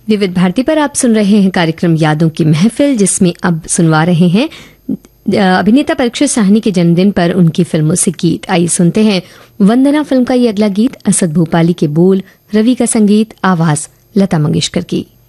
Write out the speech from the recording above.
विविध भारती पर आप सुन रहे हैं कार्यक्रम यादों की महफिल, जिसमें अब सुनवा रहे हैं अभिनेता परीक्षित साहनी के जन्मदिन पर उनकी फिल्मों से गीत। आइए सुनते हैं वंदना फिल्म का ये अगला गीत। असद भोपाली के बोल, रवि का संगीत, आवाज लता मंगेशकर की।